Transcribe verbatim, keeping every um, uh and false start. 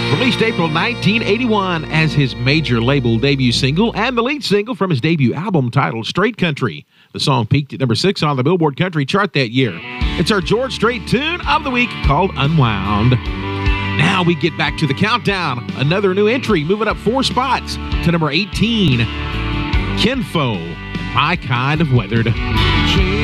Released April nineteen eighty-one as his major label debut single and the lead single from his debut album titled Straight Country. The song peaked at number six on the Billboard Country chart that year. It's our George Strait tune of the week called Unwound. Now we get back to the countdown. Another new entry moving up four spots to number eighteen. Kinfo, My Kind of Weathered.